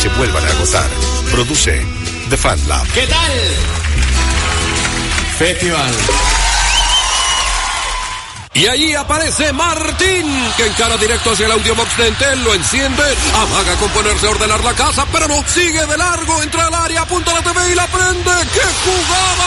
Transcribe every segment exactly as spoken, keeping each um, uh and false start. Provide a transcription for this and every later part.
vuelvan a gozar. Produce The Fan Lab. ¿Qué tal? Festival. Y allí aparece Martín, que encara directo hacia el audiobox de Entel, lo enciende, amaga con ponerse a ordenar la casa, pero no, sigue de largo, entra al área, apunta la T V y la prende. ¡Qué jugada,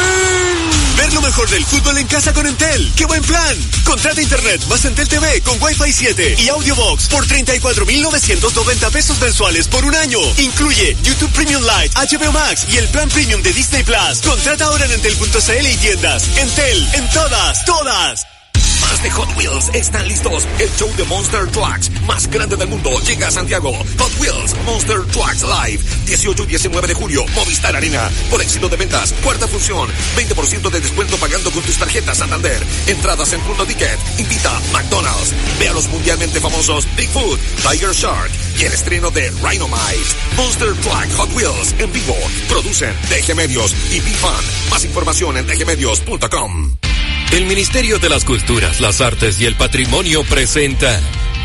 Martín! Ver lo mejor del fútbol en casa con Entel. ¡Qué buen plan! Contrata internet más Entel T V con Wi-Fi siete y audiobox por treinta y cuatro mil novecientos noventa pesos mensuales por un año. Incluye YouTube Premium Lite, H B O Max y el plan Premium de Disney Plus. Contrata ahora en entel punto c l y tiendas. Entel, en todas, todas. Más de Hot Wheels están listos. El show de Monster Trucks más grande del mundo llega a Santiago. Hot Wheels Monster Trucks Live. dieciocho y diecinueve de julio, Movistar Arena. Por éxito de ventas, cuarta función. veinte por ciento de descuento pagando con tus tarjetas Santander. Entradas en Punto Ticket. Invita McDonald's. Ve a los mundialmente famosos Bigfoot, Tiger Shark y el estreno de Rhinomite. Monster Truck Hot Wheels en vivo. Producen D G Medios y B-Fan. Más información en d g medios punto com. El Ministerio de las Culturas, las Artes y el Patrimonio presenta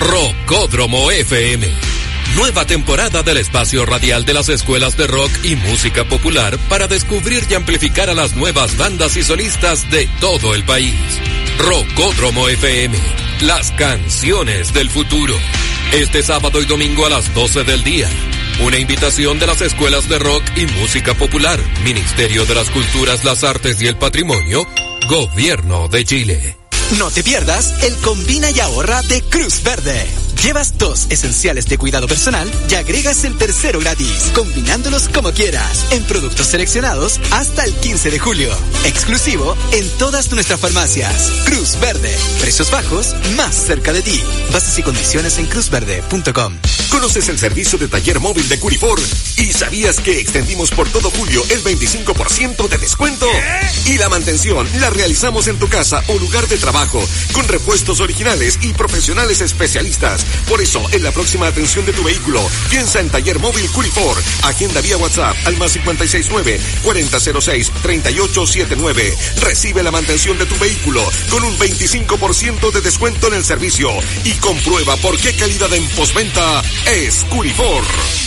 Rockódromo F M. Nueva temporada del espacio radial de las escuelas de rock y música popular para descubrir y amplificar a las nuevas bandas y solistas de todo el país. Rockódromo F M, las canciones del futuro. Este sábado y domingo a las doce del día. Una invitación de las escuelas de rock y música popular, Ministerio de las Culturas, las Artes y el Patrimonio, Gobierno de Chile. No te pierdas el Combina y Ahorra de Cruz Verde. Llevas dos esenciales de cuidado personal y agregas el tercero gratis, combinándolos como quieras, en productos seleccionados hasta el quince de julio. Exclusivo en todas nuestras farmacias. Cruz Verde. Precios bajos, más cerca de ti. Bases y condiciones en cruz verde punto com. ¿Conoces el servicio de taller móvil de Curifor? ¿Y sabías que extendimos por todo julio el veinticinco por ciento de descuento? ¿Qué? Y la mantención la realizamos en tu casa o lugar de trabajo, con repuestos originales y profesionales especialistas. Por eso, en la próxima atención de tu vehículo, piensa en Taller Móvil Curifor. Agenda vía WhatsApp al más cinco seis nueve, cuatro cero seis, tres ocho siete nueve. Recibe la mantención de tu vehículo con un veinticinco por ciento de descuento en el servicio y comprueba por qué calidad en postventa es Curifor.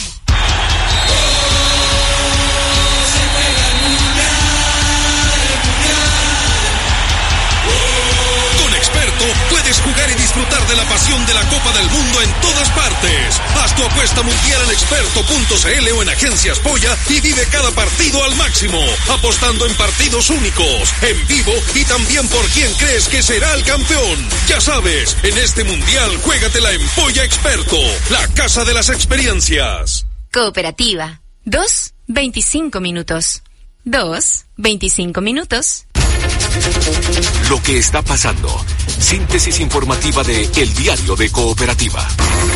Puedes jugar y disfrutar de la pasión de la Copa del Mundo en todas partes. Haz tu apuesta mundial en experto punto c l o en Agencias Polla y vive cada partido al máximo, apostando en partidos únicos, en vivo y también por quién crees que será el campeón. Ya sabes, en este mundial juégatela en Polla Experto, la casa de las experiencias. Cooperativa. Dos, veinticinco minutos. Dos, veinticinco minutos. Lo que está pasando. Síntesis informativa de El Diario de Cooperativa.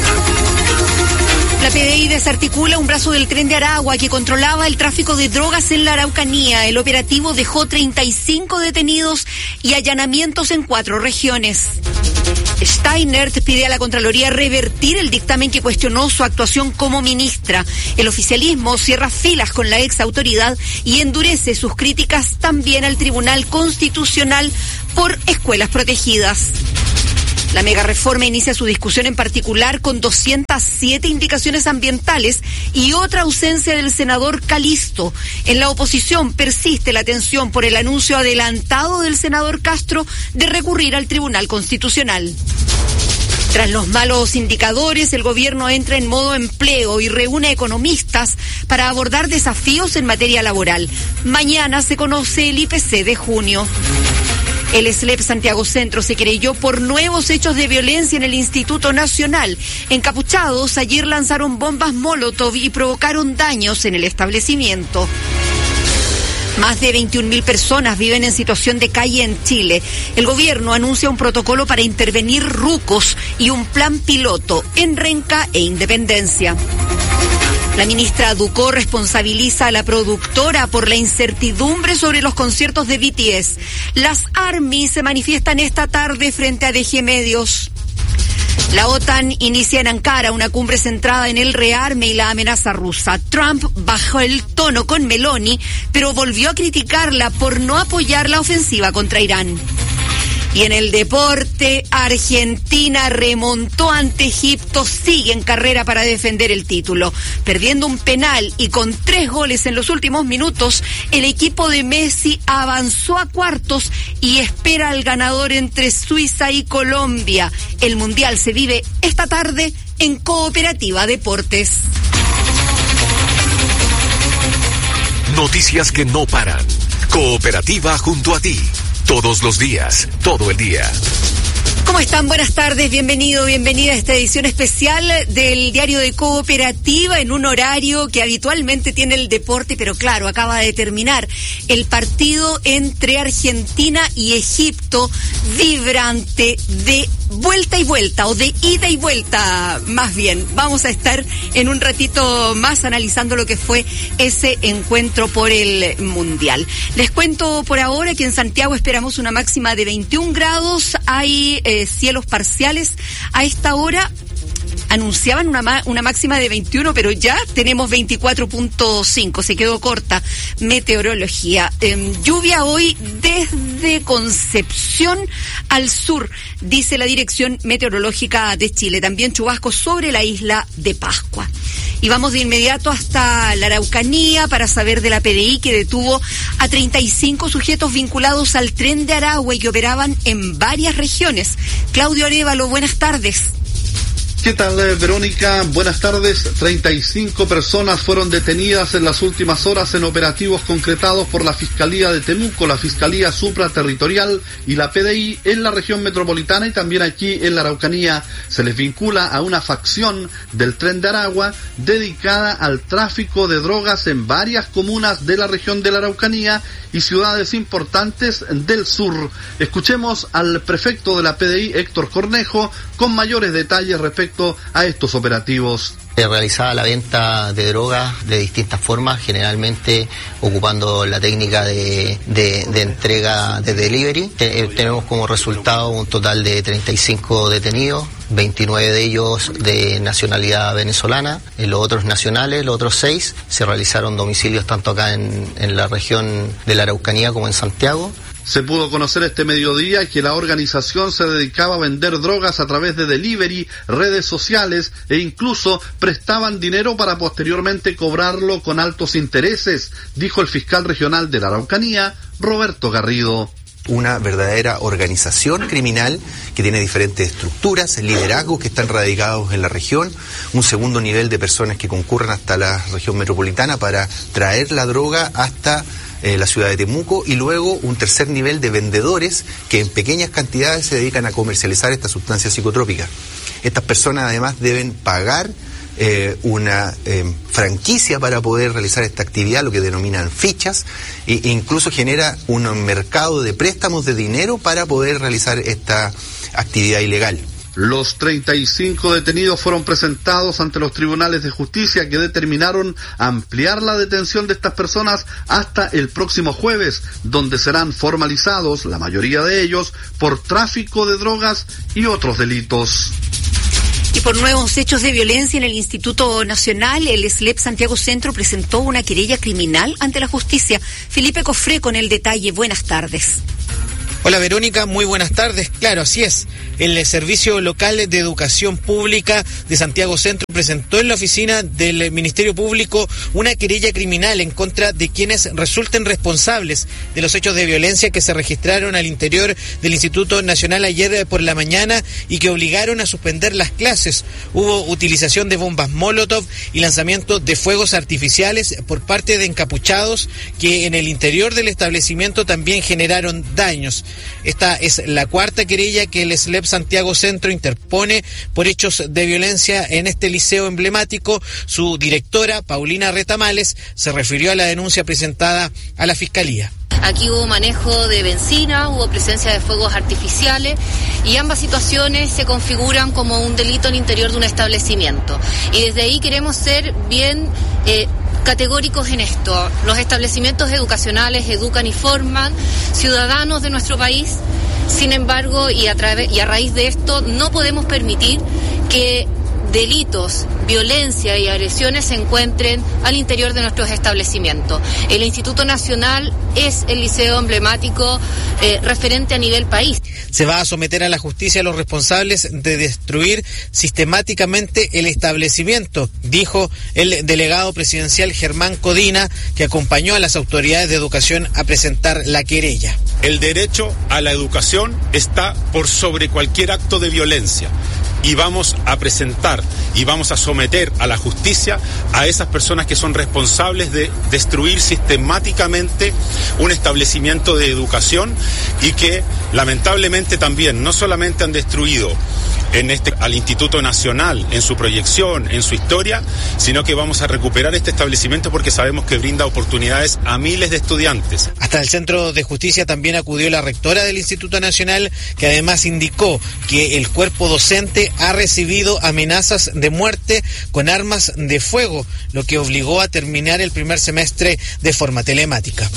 La P D I desarticula un brazo del Tren de Aragua que controlaba el tráfico de drogas en la Araucanía. El operativo dejó treinta y cinco detenidos y allanamientos en cuatro regiones. Steinert pide a la Contraloría revertir el dictamen que cuestionó su actuación como ministra. El oficialismo cierra filas con la ex autoridad y endurece sus críticas también al Tribunal Constitucional por escuelas protegidas. La megareforma inicia su discusión en particular con doscientas siete indicaciones ambientales y otra ausencia del senador Calisto. En la oposición persiste la tensión por el anuncio adelantado del senador Castro de recurrir al Tribunal Constitucional. Tras los malos indicadores, el gobierno entra en modo empleo y reúne economistas para abordar desafíos en materia laboral. Mañana se conoce el I P C de junio. El S L E P Santiago Centro se querelló por nuevos hechos de violencia en el Instituto Nacional. Encapuchados ayer lanzaron bombas Molotov y provocaron daños en el establecimiento. Más de veintiún mil personas viven en situación de calle en Chile. El gobierno anuncia un protocolo para intervenir rucos y un plan piloto en Renca e Independencia. La ministra Ducó responsabiliza a la productora por la incertidumbre sobre los conciertos de B T S. Las ARMY se manifiestan esta tarde frente a D G Medios. La OTAN inicia en Ankara una cumbre centrada en el rearme y la amenaza rusa. Trump bajó el tono con Meloni, pero volvió a criticarla por no apoyar la ofensiva contra Irán. Y en el deporte, Argentina remontó ante Egipto, sigue en carrera para defender el título. Perdiendo un penal y con tres goles en los últimos minutos, el equipo de Messi avanzó a cuartos y espera al ganador entre Suiza y Colombia. El Mundial se vive esta tarde en Cooperativa Deportes. Noticias que no paran. Cooperativa junto a ti. Todos los días, todo el día. ¿Cómo están? Buenas tardes, bienvenido, bienvenida a esta edición especial del Diario de Cooperativa en un horario que habitualmente tiene el deporte, pero claro, acaba de terminar el partido entre Argentina y Egipto, vibrante, de vuelta y vuelta, o de ida y vuelta, más bien. Vamos a estar en un ratito más analizando lo que fue ese encuentro por el Mundial. Les cuento por ahora que en Santiago esperamos una máxima de veintiún grados, hay eh, cielos parciales a esta hora. Anunciaban una, una máxima de veintiuno, pero ya tenemos veinticuatro punto cinco, se quedó corta meteorología. Eh, lluvia hoy desde Concepción al sur, dice la Dirección Meteorológica de Chile. También chubascos sobre la isla de Pascua. Y vamos de inmediato hasta la Araucanía para saber de la P D I que detuvo a treinta y cinco sujetos vinculados al tren de Aragua que operaban en varias regiones. Claudio Arévalo, buenas tardes. ¿Qué tal, Verónica? Buenas tardes. treinta y cinco personas fueron detenidas en las últimas horas en operativos concretados por la Fiscalía de Temuco, la Fiscalía Supraterritorial y la P D I en la región metropolitana y también aquí en la Araucanía. Se les vincula a una facción del Tren de Aragua dedicada al tráfico de drogas en varias comunas de la región de la Araucanía y ciudades importantes del sur. Escuchemos al prefecto de la P D I, Héctor Cornejo, con mayores detalles respecto a estos operativos. Se realizaba la venta de drogas de distintas formas, generalmente ocupando la técnica de, de, de entrega de delivery. Te, tenemos como resultado un total de treinta y cinco detenidos, veintinueve de ellos de nacionalidad venezolana, los otros nacionales, los otros seis se realizaron domicilios tanto acá en, en la región de la Araucanía como en Santiago. Se pudo conocer este mediodía que la organización se dedicaba a vender drogas a través de delivery, redes sociales e incluso prestaban dinero para posteriormente cobrarlo con altos intereses, dijo el fiscal regional de la Araucanía, Roberto Garrido. Una verdadera organización criminal que tiene diferentes estructuras, liderazgos que están radicados en la región, un segundo nivel de personas que concurren hasta la región metropolitana para traer la droga hasta Eh, la ciudad de Temuco, y luego un tercer nivel de vendedores que en pequeñas cantidades se dedican a comercializar estas sustancias psicotrópicas. Estas personas además deben pagar eh, una eh, franquicia para poder realizar esta actividad, lo que denominan fichas, e incluso genera un mercado de préstamos de dinero para poder realizar esta actividad ilegal. Los treinta y cinco detenidos fueron presentados ante los tribunales de justicia que determinaron ampliar la detención de estas personas hasta el próximo jueves, donde serán formalizados, la mayoría de ellos, por tráfico de drogas y otros delitos. Y por nuevos hechos de violencia en el Instituto Nacional, el S L E P Santiago Centro presentó una querella criminal ante la justicia. Felipe Cofré con el detalle. Buenas tardes. Hola Verónica, muy buenas tardes. Claro, así es. El Servicio Local de Educación Pública de Santiago Centro presentó en la oficina del Ministerio Público una querella criminal en contra de quienes resulten responsables de los hechos de violencia que se registraron al interior del Instituto Nacional ayer por la mañana y que obligaron a suspender las clases. Hubo utilización de bombas Molotov y lanzamiento de fuegos artificiales por parte de encapuchados que en el interior del establecimiento también generaron daños. Esta es la cuarta querella que el S L E P Santiago Centro interpone por hechos de violencia en este liceo emblemático. Su directora, Paulina Retamales, se refirió a la denuncia presentada a la Fiscalía. Aquí hubo manejo de benzina, hubo presencia de fuegos artificiales y ambas situaciones se configuran como un delito al interior de un establecimiento. Y desde ahí queremos ser bien eh, categóricos en esto. Los establecimientos educacionales educan y forman ciudadanos de nuestro país. Sin embargo, y a, través, y a raíz de esto, no podemos permitir que delitos, violencia y agresiones se encuentren al interior de nuestros establecimientos. El Instituto Nacional es el liceo emblemático eh, referente a nivel país. Se va a someter a la justicia a los responsables de destruir sistemáticamente el establecimiento, dijo el delegado presidencial Germán Codina, que acompañó a las autoridades de educación a presentar la querella. El derecho a la educación está por sobre cualquier acto de violencia. Y vamos a presentar y vamos a someter a la justicia a esas personas que son responsables de destruir sistemáticamente un establecimiento de educación y que lamentablemente también no solamente han destruido en este, al Instituto Nacional, en su proyección, en su historia, sino que vamos a recuperar este establecimiento porque sabemos que brinda oportunidades a miles de estudiantes. Hasta el Centro de Justicia también acudió la rectora del Instituto Nacional, que además indicó que el cuerpo docente ha recibido amenazas de muerte con armas de fuego, lo que obligó a terminar el primer semestre de forma telemática.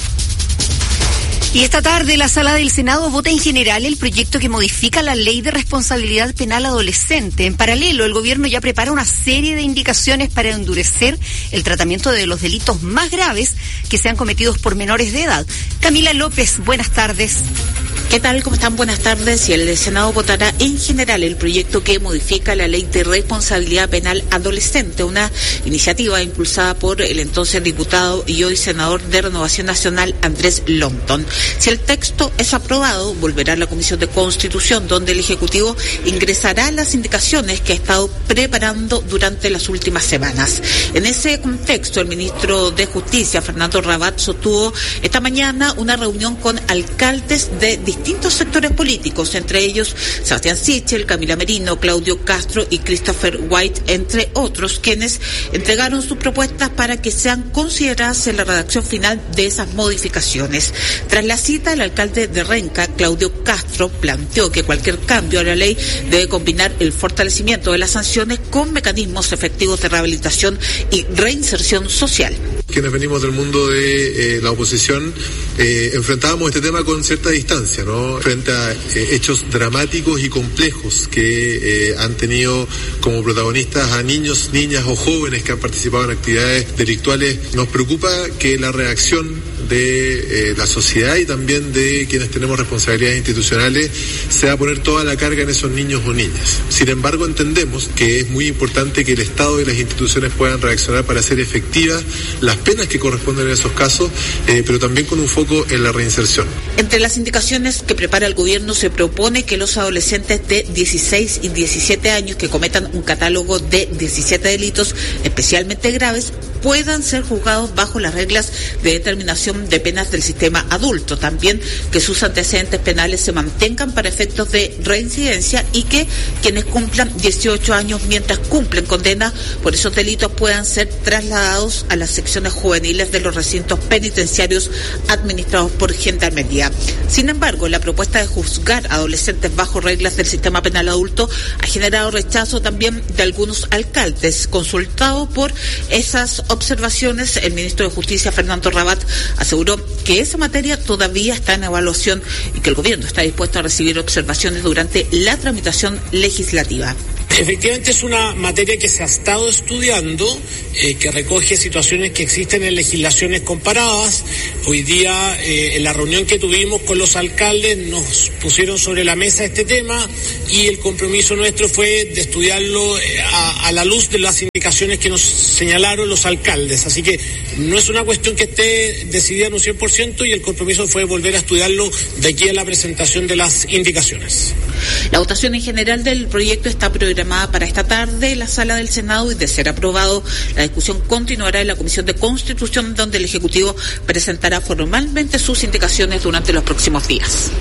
Y esta tarde la Sala del Senado vota en general el proyecto que modifica la Ley de Responsabilidad Penal Adolescente. En paralelo, el gobierno ya prepara una serie de indicaciones para endurecer el tratamiento de los delitos más graves que sean cometidos por menores de edad. Camila López, buenas tardes. ¿Qué tal? ¿Cómo están? Buenas tardes. Y el Senado votará en general el proyecto que modifica la Ley de Responsabilidad Penal Adolescente, una iniciativa impulsada por el entonces diputado y hoy senador de Renovación Nacional, Andrés Longton. Si el texto es aprobado, volverá a la Comisión de Constitución, donde el Ejecutivo ingresará las indicaciones que ha estado preparando durante las últimas semanas. En ese contexto, el ministro de Justicia, Fernando Rabat, sostuvo esta mañana una reunión con alcaldes de distintos sectores políticos, entre ellos Sebastián Sichel, Camila Merino, Claudio Castro y Christopher White, entre otros, quienes entregaron sus propuestas para que sean consideradas en la redacción final de esas modificaciones. Tras la cita, el alcalde de Renca, Claudio Castro, planteó que cualquier cambio a la ley debe combinar el fortalecimiento de las sanciones con mecanismos efectivos de rehabilitación y reinserción social. Quienes venimos del mundo de eh, la oposición eh, enfrentábamos este tema con cierta distancia, ¿no? Frente a eh, hechos dramáticos y complejos que eh, han tenido como protagonistas a niños, niñas o jóvenes que han participado en actividades delictuales. Nos preocupa que la reacción de eh, la sociedad y también de quienes tenemos responsabilidades institucionales sea poner toda la carga en esos niños o niñas. Sin embargo, entendemos que es muy importante que el Estado y las instituciones puedan reaccionar para hacer efectivas las penas que corresponden en esos casos, eh, pero también con un foco en la reinserción. Entre las indicaciones que prepara el gobierno se propone que los adolescentes de dieciséis y diecisiete años que cometan un catálogo de diecisiete delitos especialmente graves puedan ser juzgados bajo las reglas de determinación de penas del sistema adulto. También que sus antecedentes penales se mantengan para efectos de reincidencia y que quienes cumplan dieciocho años mientras cumplen condena por esos delitos puedan ser trasladados a las secciones juveniles de los recintos penitenciarios administrados por Gendarmería. Sin embargo, la propuesta de juzgar a adolescentes bajo reglas del sistema penal adulto ha generado rechazo también de algunos alcaldes. Consultado por esas observaciones, el ministro de Justicia, Fernando Rabat, aseguró que esa materia todavía está en evaluación y que el gobierno está dispuesto a recibir observaciones durante la tramitación legislativa. Efectivamente es una materia que se ha estado estudiando, eh, que recoge situaciones que existen en legislaciones comparadas. Hoy día, eh, en la reunión que tuvimos con los alcaldes, nos pusieron sobre la mesa este tema y el compromiso nuestro fue de estudiarlo eh, a, a la luz de las indicaciones que nos señalaron los alcaldes. Así que no es una cuestión que esté decidida en un cien por ciento y el compromiso fue volver a estudiarlo de aquí a la presentación de las indicaciones. La votación en general del proyecto está programada para esta tarde en la sala del Senado y, de ser aprobado, la discusión continuará en la Comisión de Constitución, donde el Ejecutivo presentará formalmente sus indicaciones durante los próximos días.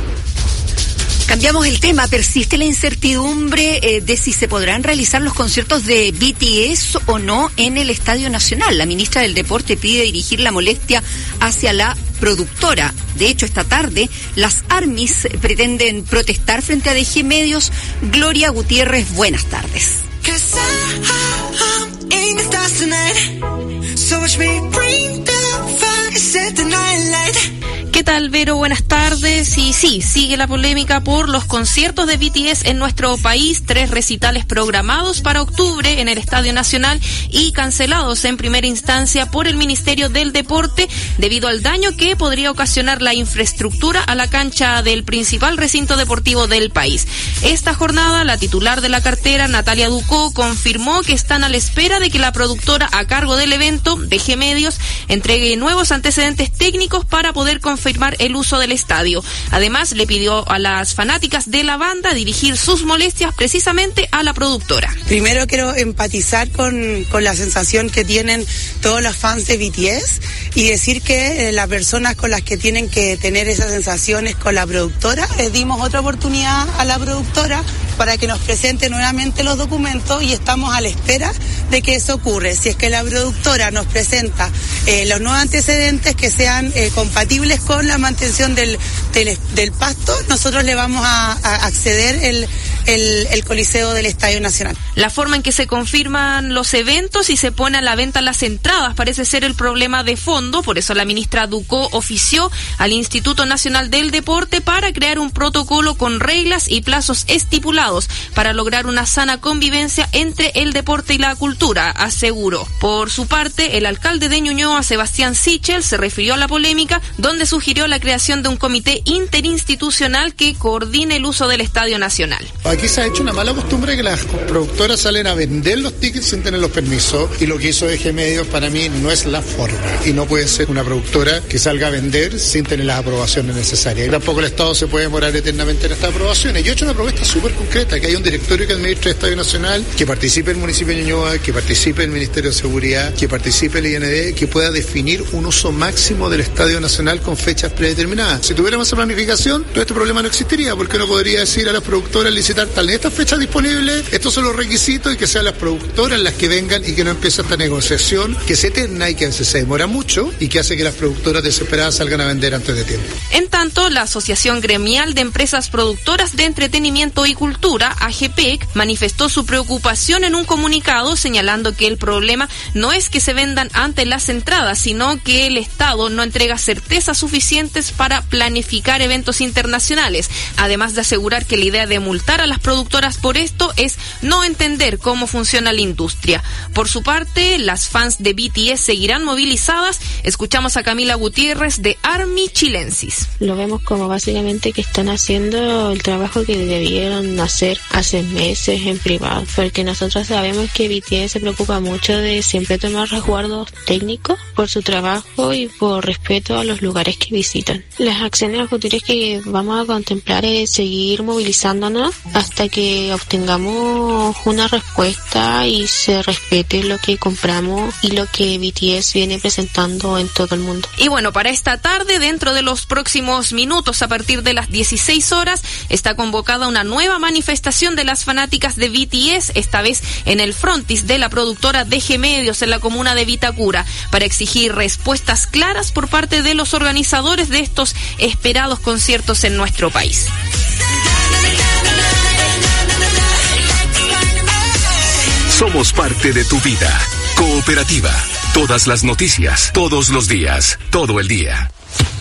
Cambiamos el tema. Persiste la incertidumbre eh, de si se podrán realizar los conciertos de B T S o no en el Estadio Nacional. La ministra del Deporte pide dirigir la molestia hacia la productora. De hecho, esta tarde las ARMYs pretenden protestar frente a D G Medios. Gloria Gutiérrez, buenas tardes. ¿Qué tal, Vero? Buenas tardes. Y sí, sigue la polémica por los conciertos de B T S en nuestro país. Tres recitales programados para octubre en el Estadio Nacional y cancelados en primera instancia por el Ministerio del Deporte debido al daño que podría ocasionar la infraestructura a la cancha del principal recinto deportivo del país. Esta jornada, la titular de la cartera, Natalia Ducó, confirmó que están a la espera de que la productora a cargo del evento, D G Medios, entregue nuevos antecedentes técnicos para poder confirmar el uso del estadio. Además, le pidió a las fanáticas de la banda dirigir sus molestias precisamente a la productora. Primero quiero empatizar con, con la sensación que tienen todos los fans de B T S y decir que eh, las personas con las que tienen que tener esas sensaciones con la productora, les dimos otra oportunidad a la productora para que nos presente nuevamente los documentos y estamos a la espera de que eso ocurra. Si es que la productora nos presenta eh, los nuevos antecedentes que sean eh, compatibles con la mantención del, del, del pasto, nosotros le vamos a, a acceder el, el, el Coliseo del Estadio Nacional. La forma en que se confirman los eventos y se pone a la venta las entradas parece ser el problema de fondo. Por eso la ministra Ducó ofició al Instituto Nacional del Deporte para crear un protocolo con reglas y plazos estipulados para lograr una sana convivencia entre el deporte y la cultura, aseguró. Por su parte, el alcalde de Ñuñoa, Sebastián Sichel, se refirió a la polémica, donde sugirió la creación de un comité interinstitucional que coordine el uso del Estadio Nacional. Aquí se ha hecho una mala costumbre que las productoras salen a vender los tickets sin tener los permisos, y lo que hizo D G Medios para mí no es la forma, y no puede ser una productora que salga a vender sin tener las aprobaciones necesarias. Y tampoco el Estado se puede demorar eternamente en estas aprobaciones. Yo he hecho una propuesta súper concreta, que haya un directorio que administre el Estadio Nacional, que participe el municipio de Ñuñoa, que participe el Ministerio de Seguridad, que participe el I N D, que pueda definir un uso máximo del Estadio Nacional con fechas predeterminadas. Si tuviéramos esa planificación, todo este problema no existiría, porque uno podría decir a las productoras licitar tal en estas fechas disponibles, estos son los requisitos, y que sean las productoras las que vengan y que no empiece esta negociación que es eterna y que a veces se demora mucho y que hace que las productoras desesperadas salgan a vender antes de tiempo. En tanto, la Asociación Gremial de Empresas Productoras de Entretenimiento y Cultura, A G P E C, manifestó su preocupación en un comunicado señalando que el problema no es que se vendan antes las entradas, sino que el Estado no entrega certezas suficientes para planificar eventos internacionales, además de asegurar que la idea de multar a las productoras por esto es no entender cómo funciona la industria. Por su parte, las fans de B T S seguirán movilizadas. Escuchamos a Camila Gutiérrez de Army Chilensis. Lo vemos como básicamente que están haciendo el trabajo que debieron hacer hace meses en privado, porque nosotros sabemos que B T S se preocupa mucho de siempre tomar resguardos técnicos por su trabajo y por respeto a los lugares que visitan. Las acciones futuras que vamos a contemplar es seguir movilizándonos hasta que obtengamos una respuesta y se respete lo que compramos y lo que B T S viene presentando en todo el mundo. Y bueno, para esta tarde, dentro de los próximos minutos, a partir de las dieciséis horas, está convocada una nueva manifestación de las fanáticas de B T S, esta vez en el frontis de la productora D G Medios en la comuna de Vitacura, para exigir respuestas claras por parte de los organizadores de estos esperados conciertos en nuestro país. Somos parte de tu vida. Cooperativa. Todas las noticias, todos los días, todo el día.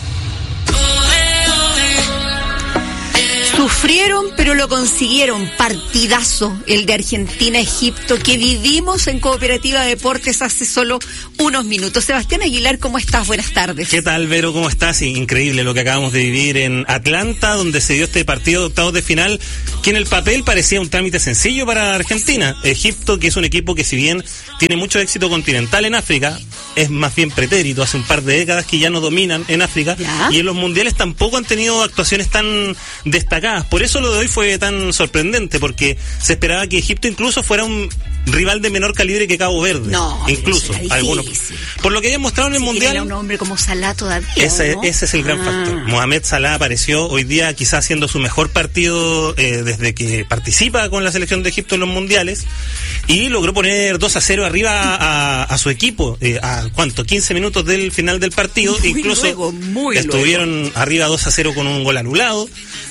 Sufrieron, pero lo consiguieron. Partidazo, el de Argentina-Egipto, que vivimos en Cooperativa Deportes hace solo unos minutos. Sebastián Aguilar, ¿cómo estás? Buenas tardes. ¿Qué tal, Vero? ¿Cómo estás? Increíble lo que acabamos de vivir en Atlanta, donde se dio este partido de octavos de final, que en el papel parecía un trámite sencillo para Argentina. Egipto, que es un equipo que, si bien tiene mucho éxito continental en África, es más bien pretérito. Hace un par de décadas que ya no dominan en África, ¿ya? Y en los mundiales tampoco han tenido actuaciones tan destacadas. Por eso lo de hoy fue tan sorprendente, porque se esperaba que Egipto incluso fuera un rival de menor calibre que Cabo Verde. No, incluso algunos. Por lo que había mostrado en el si mundial. Era un hombre como Salah todavía. Ese, ¿no? ese es el gran ah. factor. Mohamed Salah apareció hoy día quizás haciendo su mejor partido eh, desde que participa con la selección de Egipto en los mundiales, y logró poner dos a cero arriba a, a su equipo eh, a cuánto, quince minutos del final del partido. Muy incluso luego, muy estuvieron luego. arriba dos a cero con un gol anulado.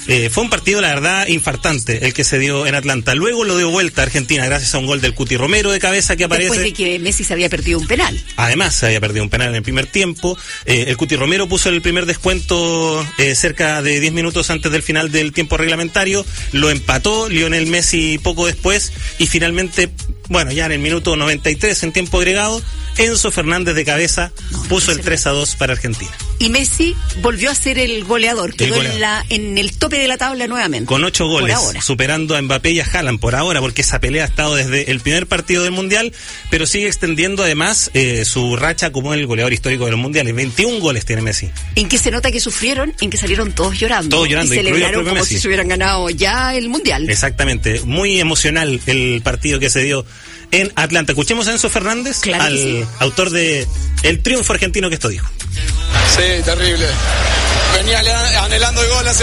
Eh, fue un partido, la verdad, infartante el que se dio en Atlanta. Luego lo dio vuelta a Argentina gracias a un gol del Cuti Romero de cabeza que aparece. Después de que Messi se había perdido un penal. Además, se había perdido un penal en el primer tiempo. Eh, el Cuti Romero puso el primer descuento eh, cerca de diez minutos antes del final del tiempo reglamentario. Lo empató Lionel Messi poco después. Y finalmente, bueno, ya en el minuto noventa y tres, en tiempo agregado, Enzo Fernández de cabeza no, puso el tres a dos para Argentina. Y Messi volvió a ser el goleador, quedó goleador. En, la, en el tope de la tabla nuevamente. Con ocho goles, superando a Mbappé y a Haaland por ahora, porque esa pelea ha estado desde el primer partido del Mundial, pero sigue extendiendo además eh, su racha como el goleador histórico de los Mundiales. veintiún goles tiene Messi. En que se nota que sufrieron, en que salieron todos llorando. Todos llorando, y celebraron como Messi. si se hubieran ganado ya el Mundial. Exactamente, muy emocional el partido que se dio en Atlanta. Escuchemos a Enzo Fernández, claro al sí. autor de el triunfo argentino, que esto dijo. Sí, terrible. Venía anhelando el gol hace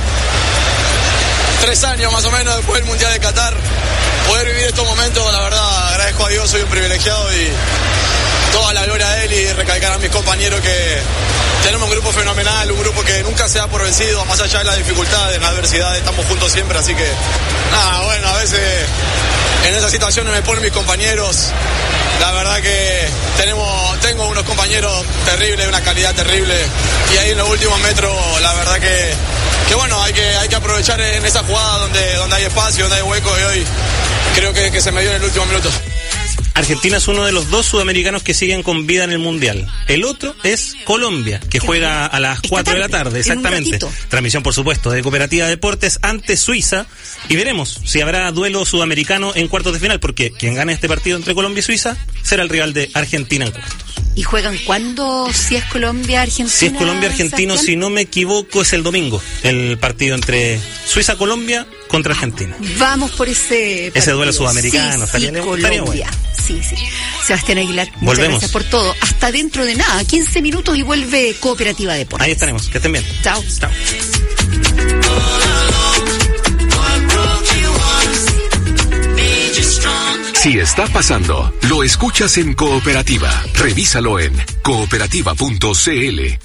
tres años más o menos después del Mundial de Qatar. Poder vivir estos momentos, la verdad, agradezco a Dios, soy un privilegiado y toda la gloria a él, y recalcar a mis compañeros que tenemos un grupo fenomenal, un grupo que nunca se da por vencido, más allá de las dificultades, de la adversidad, estamos juntos siempre, así que nada, bueno, a veces en esas situaciones me ponen mis compañeros. La verdad que tenemos, tengo unos compañeros terribles, una calidad terrible, y ahí en los últimos metros, la verdad que, que bueno, hay que, hay que aprovechar en esa jugada donde, donde hay espacio, donde hay hueco, y hoy creo que, que se me dio en el último minuto. Argentina es uno de los dos sudamericanos que siguen con vida en el Mundial. El otro es Colombia, que juega a las cuatro de la tarde, exactamente. Transmisión, por supuesto, de Cooperativa Deportes ante Suiza. Y veremos si habrá duelo sudamericano en cuartos de final, porque quien gane este partido entre Colombia y Suiza será el rival de Argentina en cuartos. ¿Y juegan cuándo? Si es Colombia-Argentina. Si es Colombia-Argentino, si no me equivoco, es el domingo. El partido entre Suiza-Colombia contra Argentina. Vamos por ese partido. Ese duelo sudamericano. Sí, estaría, sí, estaría Colombia. bueno. Sí, sí. Sebastián Aguilar, muchas Volvemos. gracias por todo. Hasta dentro de nada, quince minutos y vuelve Cooperativa Deportes. Ahí estaremos. Que estén bien. Chao. Chao. Si está pasando, lo escuchas en Cooperativa. Revísalo en cooperativa punto c l.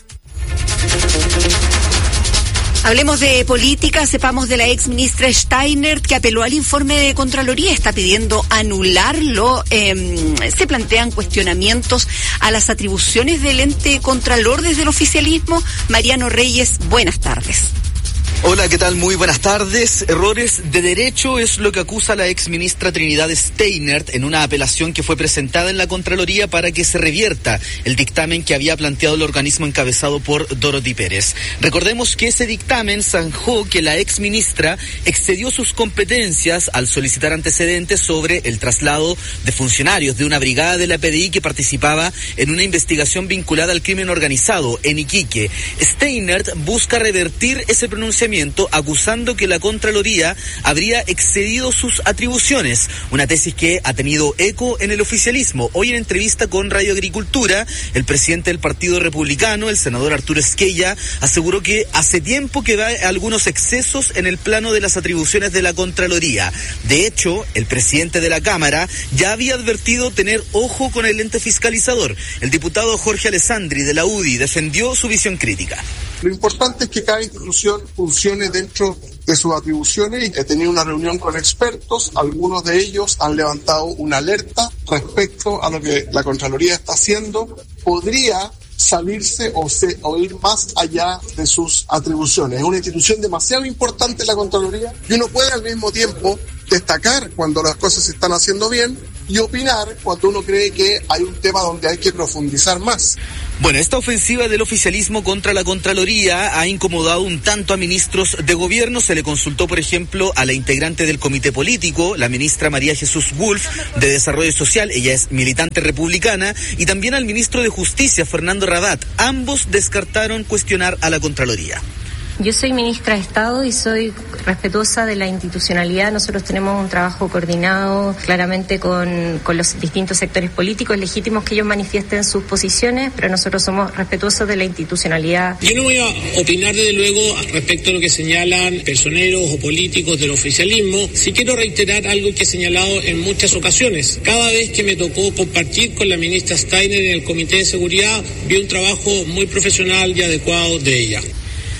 Hablemos de política, sepamos de la ex ministra Steiner, que apeló al informe de Contraloría, está pidiendo anularlo. Eh, se plantean cuestionamientos a las atribuciones del ente Contralor desde el oficialismo. Mariano Reyes, buenas tardes. Hola, ¿qué tal? Muy buenas tardes. Errores de derecho es lo que acusa la ex ministra Trinidad Steinert en una apelación que fue presentada en la Contraloría para que se revierta el dictamen que había planteado el organismo encabezado por Dorothy Pérez. Recordemos que ese dictamen zanjó que la ex ministra excedió sus competencias al solicitar antecedentes sobre el traslado de funcionarios de una brigada de la P D I que participaba en una investigación vinculada al crimen organizado en Iquique. Steinert busca revertir ese pronunciamiento acusando que la Contraloría habría excedido sus atribuciones, una tesis que ha tenido eco en el oficialismo. Hoy en entrevista con Radio Agricultura, el presidente del Partido Republicano, el senador Arturo Esquella, aseguró que hace tiempo que va algunos excesos en el plano de las atribuciones de la Contraloría. De hecho, el presidente de la Cámara ya había advertido tener ojo con el ente fiscalizador. El diputado Jorge Alessandri de la U D I defendió su visión crítica. Lo importante es que cada institución funcione dentro de sus atribuciones, y he tenido una reunión con expertos, algunos de ellos han levantado una alerta respecto a lo que la Contraloría está haciendo. Podría salirse o, se, o ir más allá de sus atribuciones. Es una institución demasiado importante la Contraloría, y uno puede al mismo tiempo destacar cuando las cosas se están haciendo bien y opinar cuando uno cree que hay un tema donde hay que profundizar más. Bueno, esta ofensiva del oficialismo contra la Contraloría ha incomodado un tanto a ministros de gobierno. Se le consultó, por ejemplo, a la integrante del comité político, la ministra María Jesús Wolf, de Desarrollo Social, ella es militante republicana, y también al ministro de Justicia, Fernando Rabat. Ambos descartaron cuestionar a la Contraloría. Yo soy ministra de Estado y soy respetuosa de la institucionalidad. Nosotros tenemos un trabajo coordinado claramente con, con los distintos sectores políticos, legítimos que ellos manifiesten sus posiciones, pero nosotros somos respetuosos de la institucionalidad. Yo no voy a opinar desde luego respecto a lo que señalan personeros o políticos del oficialismo. Sí quiero reiterar algo que he señalado en muchas ocasiones. Cada vez que me tocó compartir con la ministra Steiner en el Comité de Seguridad, vi un trabajo muy profesional y adecuado de ella.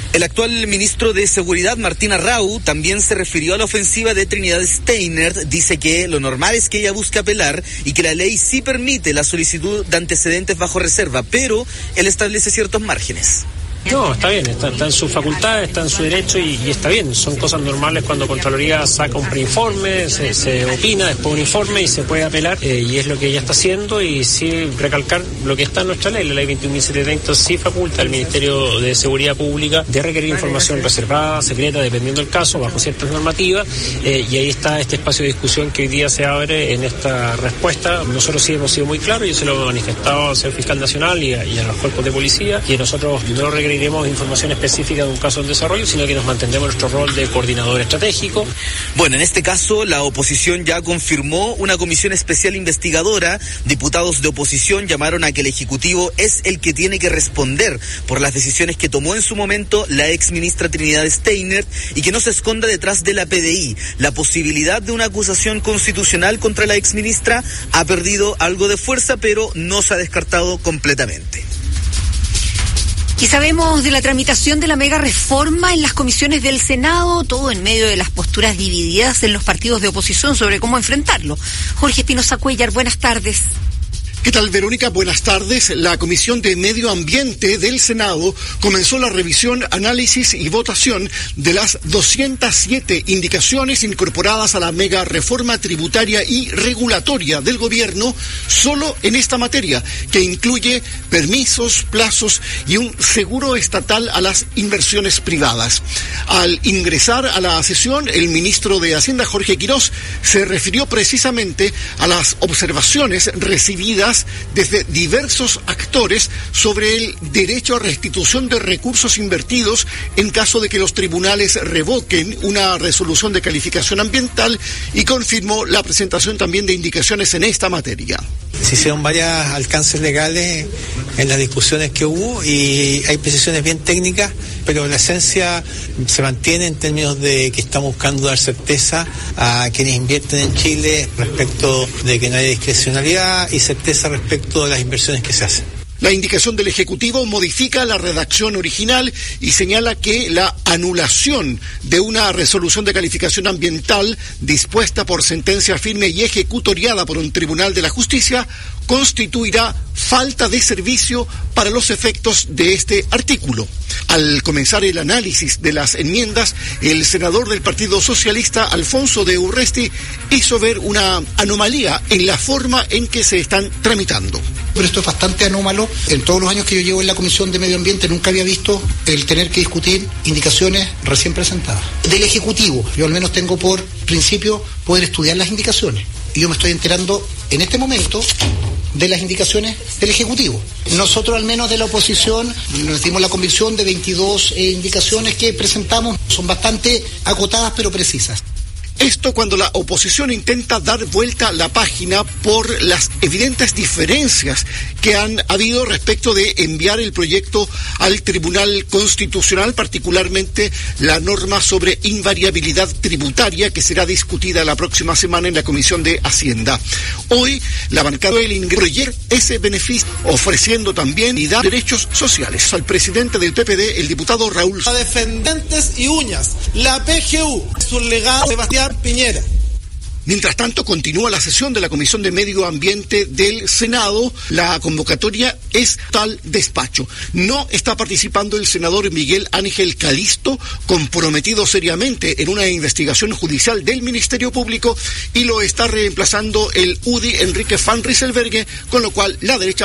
El actual ministro de Seguridad, Martín Arrau, también se refirió a la ofensiva de Trinidad Steinert. Dice que lo normal es que ella busque apelar y que la ley sí permite la solicitud de antecedentes bajo reserva, pero él establece ciertos márgenes. No, está bien, está, está en su facultad, está en su derecho y, y está bien. Son cosas normales cuando Contraloría saca un preinforme, se, se opina, después un informe y se puede apelar, eh, y es lo que ella está haciendo. Y sí recalcar lo que está en nuestra ley, la ley veintiún mil setecientos treinta sí faculta al Ministerio de Seguridad Pública de requerir información reservada, secreta, dependiendo del caso, bajo ciertas normativas, eh, y ahí está este espacio de discusión que hoy día se abre en esta respuesta. Nosotros sí hemos sido muy claros, yo se lo he manifestado al señor Fiscal Nacional y a, y a los cuerpos de policía, que nosotros no requeriremos información específica de un caso en desarrollo, sino que nos mantendremos nuestro rol de coordinador estratégico. Bueno, en este caso la oposición ya confirmó una comisión especial investigadora. Diputados de oposición llamaron a que el Ejecutivo es el que tiene que responder por las decisiones que tomó en su momento la ex ministra Trinidad Steinert y que no se esconda detrás de la P D I. La posibilidad de una acusación constitucional contra la ex ministra ha perdido algo de fuerza, pero no se ha descartado completamente. Y sabemos de la tramitación de la mega reforma en las comisiones del Senado, todo en medio de las posturas divididas en los partidos de oposición sobre cómo enfrentarlo. Jorge Espinosa Cuellar, buenas tardes. ¿Qué tal, Verónica? Buenas tardes. La Comisión de Medio Ambiente del Senado comenzó la revisión, análisis y votación de las doscientas siete indicaciones incorporadas a la mega reforma tributaria y regulatoria del gobierno solo en esta materia, que incluye permisos, plazos y un seguro estatal a las inversiones privadas. Al ingresar a la sesión, el ministro de Hacienda, Jorge Quirós, se refirió precisamente a las observaciones recibidas desde diversos actores sobre el derecho a restitución de recursos invertidos en caso de que los tribunales revoquen una resolución de calificación ambiental, y confirmó la presentación también de indicaciones en esta materia. Se hicieron varios alcances legales en las discusiones que hubo y hay precisiones bien técnicas, pero la esencia se mantiene en términos de que estamos buscando dar certeza a quienes invierten en Chile respecto de que no haya discrecionalidad y certeza respecto de las inversiones que se hacen. La indicación del Ejecutivo modifica la redacción original y señala que la anulación de una resolución de calificación ambiental dispuesta por sentencia firme y ejecutoriada por un tribunal de la justicia constituirá falta de servicio para los efectos de este artículo. Al comenzar el análisis de las enmiendas, el senador del Partido Socialista, Alfonso de Urresti, hizo ver una anomalía en la forma en que se están tramitando. Pero esto es bastante anómalo. En todos los años que yo llevo en la Comisión de Medio Ambiente nunca había visto el tener que discutir indicaciones recién presentadas. Del Ejecutivo, yo al menos tengo por principio poder estudiar las indicaciones. Y yo me estoy enterando en este momento de las indicaciones del Ejecutivo. Nosotros, al menos de la oposición, nos dimos la convicción de veintidós eh, indicaciones que presentamos. Son bastante acotadas pero precisas. Esto cuando la oposición intenta dar vuelta la página por las evidentes diferencias que han habido respecto de enviar el proyecto al Tribunal Constitucional, particularmente la norma sobre invariabilidad tributaria que será discutida la próxima semana en la Comisión de Hacienda. Hoy, la bancada del ingreso ese beneficio, ofreciendo también y dar derechos sociales al presidente del P P D, el diputado Raúl. A defendentes y uñas, la P G U, su legado Sebastián Piñera. Mientras tanto, continúa la sesión de la Comisión de Medio Ambiente del Senado. La convocatoria es tal despacho. No está participando el senador Miguel Ángel Calisto, comprometido seriamente en una investigación judicial del Ministerio Público, y lo está reemplazando el U D I Enrique Van Rieselberghe, con lo cual la derecha